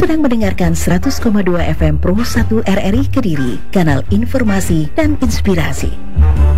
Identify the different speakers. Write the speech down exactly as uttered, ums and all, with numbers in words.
Speaker 1: sedang mendengarkan seratus koma dua F M Pro satu R R I Kediri, kanal informasi dan inspirasi.